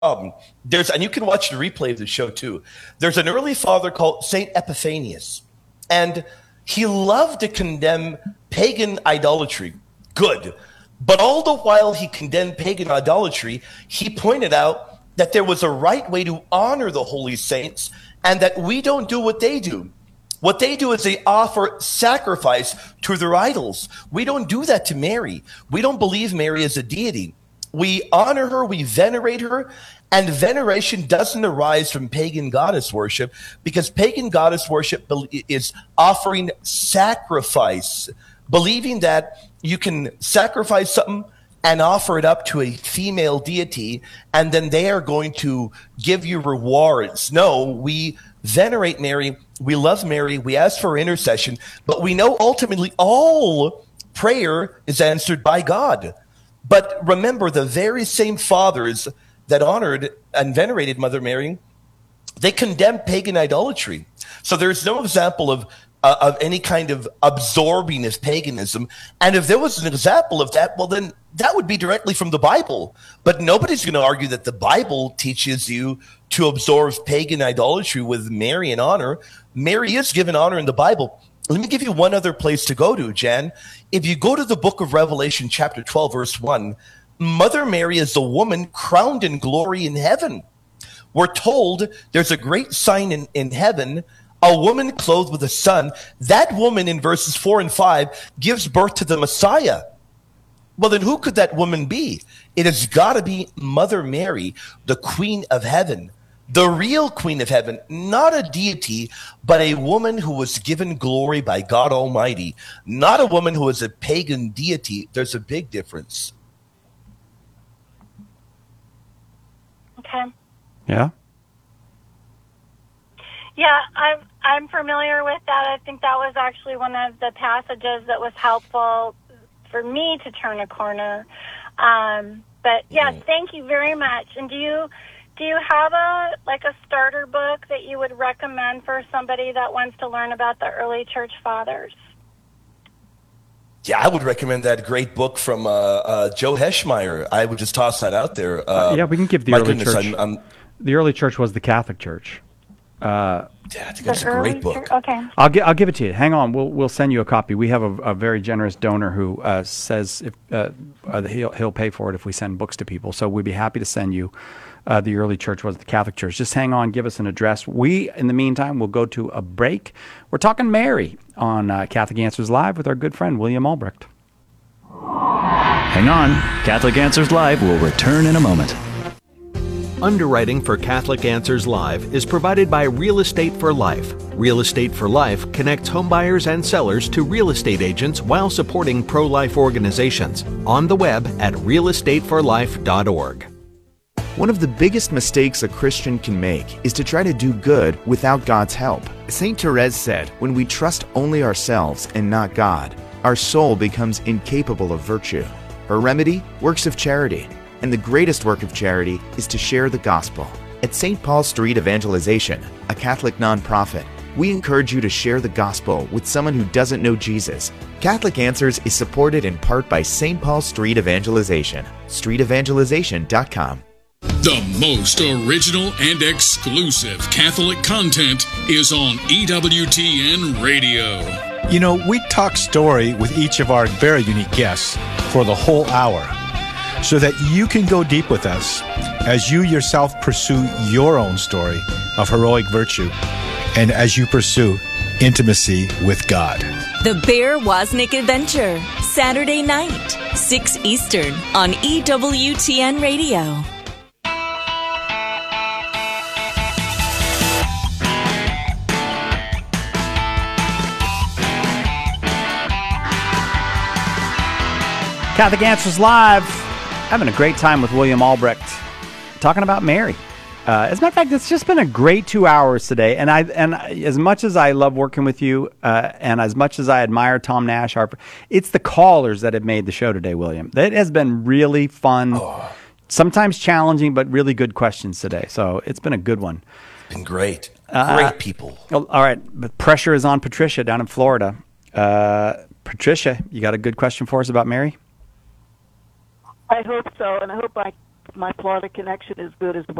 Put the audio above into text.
And you can watch the replay of the show too. There's an early father called Saint Epiphanius, and he loved to condemn pagan idolatry. Good. But all the while he condemned pagan idolatry, he pointed out that there was a right way to honor the holy saints and that we don't do what they do. What they do is they offer sacrifice to their idols. We don't do that to Mary. We don't believe Mary is a deity. We honor her, we venerate her, and veneration doesn't arise from pagan goddess worship, because pagan goddess worship is offering sacrifice, believing that you can sacrifice something and offer it up to a female deity, and then they are going to give you rewards. No, we venerate Mary, we love Mary, we ask for her intercession, but we know ultimately all prayer is answered by God. But remember, the very same fathers that honored and venerated Mother Mary, they condemned pagan idolatry. So there's no example of any kind of absorbing of paganism. And if there was an example of that, well, then that would be directly from the Bible. But nobody's going to argue that the Bible teaches you to absorb pagan idolatry with Mary and honor. Mary is given honor in the Bible. Let me give you one other place to go to, Jan. If you go to the book of Revelation, chapter 12, verse 1, Mother Mary is the woman crowned in glory in heaven. We're told there's a great sign in heaven, a woman clothed with a sun. That woman in verses 4 and 5 gives birth to the Messiah. Well, then who could that woman be? It has got to be Mother Mary, the Queen of Heaven. The real Queen of Heaven, not a deity, but a woman who was given glory by God Almighty, not a woman who is a pagan deity. There's a big difference. Okay. Yeah? Yeah, I'm familiar with that. I think that was actually one of the passages that was helpful for me to turn a corner. But yeah, thank you very much. And do you have a starter book that you would recommend for somebody that wants to learn about the early church fathers? Yeah, I would recommend that great book from Joe Heschmeyer. I would just toss that out there. Yeah, we can give the early church. The early church was the Catholic Church. Yeah, I think that's a great book. Okay. I'll give it to you. Hang on, we'll send you a copy. We have a very generous donor who says if he'll pay for it if we send books to people. So we'd be happy to send you. The early church was the Catholic Church. Just hang on, give us an address. We, in the meantime, will go to a break. We're talking Mary on Catholic Answers Live with our good friend William Albrecht. Hang on, Catholic Answers Live will return in a moment. Underwriting for Catholic Answers Live is provided by Real Estate for Life. Real Estate for Life connects homebuyers and sellers to real estate agents while supporting pro-life organizations. On the web at realestateforlife.org. One of the biggest mistakes a Christian can make is to try to do good without God's help. Saint Therese said, when we trust only ourselves and not God, our soul becomes incapable of virtue. Her remedy? Works of charity. And the greatest work of charity is to share the gospel. At St. Paul Street Evangelization, a Catholic nonprofit, we encourage you to share the gospel with someone who doesn't know Jesus. Catholic Answers is supported in part by St. Paul Street Evangelization, streetevangelization.com. The most original and exclusive Catholic content is on EWTN Radio. You know, we talk story with each of our very unique guests for the whole hour so that you can go deep with us as you yourself pursue your own story of heroic virtue and as you pursue intimacy with God. The Bear Wozniak Adventure, Saturday night, 6 Eastern on EWTN Radio. Catholic Answers Live, having a great time with William Albrecht, talking about Mary. As a matter of fact, it's just been a great 2 hours today, and as much as I love working with you, and as much as I admire Tom Nash, it's the callers that have made the show today, William. It has been really fun, sometimes challenging, but really good questions today. So it's been a good one. It's been great. Great people. All right, but pressure is on Patricia down in Florida. Patricia, you got a good question for us about Mary? I hope so, and I hope I my Florida connection is good as